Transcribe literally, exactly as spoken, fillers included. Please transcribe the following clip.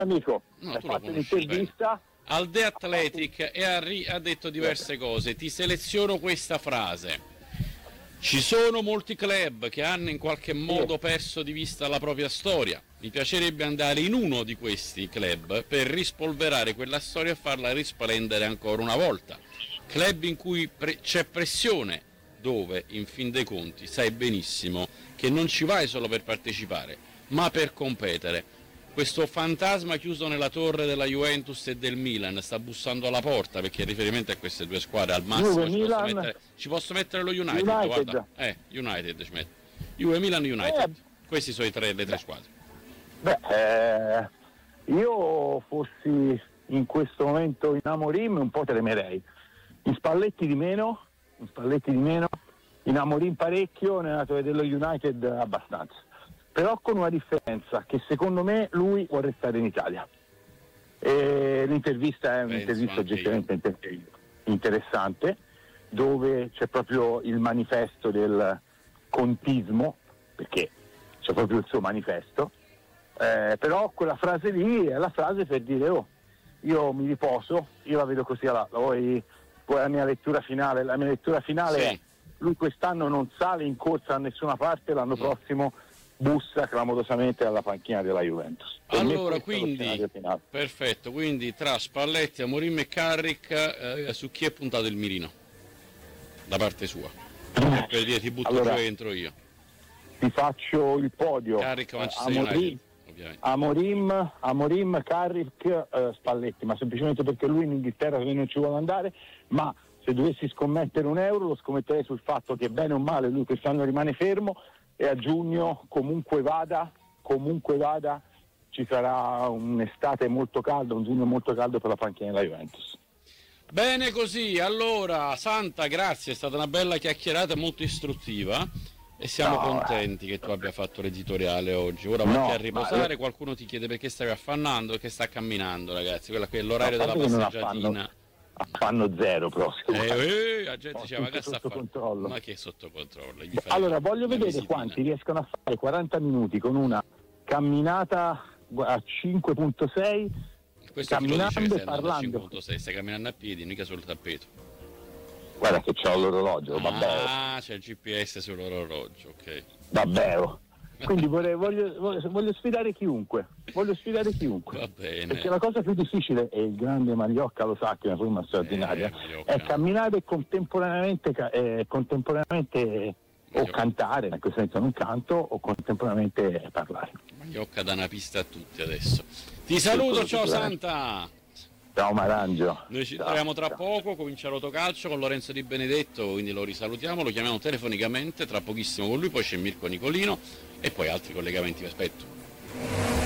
amico, No, hai tu lo fatto conosci un'intervista. Al The Athletic e ha, ri- ha detto diverse cose. Ti seleziono questa frase. Ci sono molti club che hanno in qualche modo perso di vista la propria storia. Mi piacerebbe andare in uno di questi club per rispolverare quella storia e farla risplendere ancora una volta. Club in cui pre- c'è pressione, dove in fin dei conti sai benissimo che non ci vai solo per partecipare, ma per competere. Questo fantasma chiuso nella torre della Juventus e del Milan sta bussando alla porta, perché il riferimento a queste due squadre al massimo Juve, ci, posso Milan, mettere, ci posso mettere lo United, United. guarda, eh, United ci metto. Juve, Milan, United, Eh, questi sono i tre, le tre squadre. Beh, eh, io fossi in questo momento in Amorim un po' tremerei. In Spalletti di meno, in Spalletti di meno, in Amorim parecchio, nella torre dello United abbastanza. Però con una differenza, che secondo me lui vuole restare in Italia. E l'intervista è un'intervista oggettivamente inter- interessante, dove c'è proprio il manifesto del contismo, perché c'è proprio il suo manifesto, eh, però quella frase lì è la frase per dire: oh, io mi riposo, io la vedo così, alla, poi, poi la mia lettura finale, la mia lettura finale Sì. è: lui quest'anno non sale in corsa da nessuna parte, l'anno No. prossimo bussa clamorosamente alla panchina della Juventus. Per me Allora, questo è lo quindi, scenario finale. perfetto, quindi tra Spalletti, Amorim e Carrick, eh, su chi è puntato il mirino? Da parte sua. Per dire, ti butto Allora, giù e entro io. ti faccio il podio. Carrick, Eh, Manchester Amorim, United, ovviamente. Amorim, Amorim, Carrick, eh, Spalletti, ma semplicemente perché lui in Inghilterra non ci vuole andare. Ma se dovessi scommettere un euro, lo scommetterei sul fatto che bene o male lui quest'anno rimane fermo e a giugno comunque vada, comunque vada, ci sarà un'estate molto calda, un giugno molto caldo per la panchina della Juventus. Bene così, allora Santa, grazie, è stata una bella chiacchierata molto istruttiva e siamo No. contenti che tu abbia fatto l'editoriale oggi. Ora vatti No, a riposare, ma- qualcuno ti chiede perché stavi affannando, perché sta camminando, ragazzi, quella che è l'orario No, a della parte che non passeggiatina. Fanno zero proprio. Eh, eh, la gente Ho diceva tutto che sta a sotto fare. controllo. Ma che sotto controllo? Gli fai Allora voglio una vedere visitina. quanti riescono a fare quaranta minuti con una camminata a cinque virgola sei, Questo chi lo dice che camminando stai e andando a parlando. cinque virgola sei, stai camminando a piedi, mica sul tappeto. Guarda che c'ho l'orologio, vabbè, Ah, c'è il G P S sull'orologio, ok. vabbè. Quindi vorrei, voglio, voglio, voglio sfidare chiunque, voglio sfidare chiunque. Va bene. Perché la cosa più difficile, e il grande Magliocca lo sa che è una forma straordinaria, Eh, Magliocca. è camminare e contemporaneamente, ca- eh, contemporaneamente o Magliocca. cantare, in questo senso non canto, o contemporaneamente parlare. Magliocca dà una pista a tutti adesso. Ti saluto, ciao Santa! Ciao Marangio. Noi ci Ciao, troviamo tra ciao. poco, comincia Rotocalcio con Lorenzo Di Benedetto, quindi lo risalutiamo, lo chiamiamo telefonicamente, tra pochissimo con lui, poi c'è Mirko Nicolino e poi altri collegamenti vi aspetto.